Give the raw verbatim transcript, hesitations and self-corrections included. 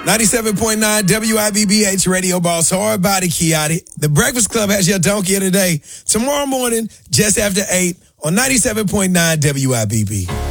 ninety-seven point nine W I B B H Radio Boss, Hard Body Kiati. The Breakfast Club has your donkey of the day tomorrow morning, just after eight on ninety-seven point nine W I B B.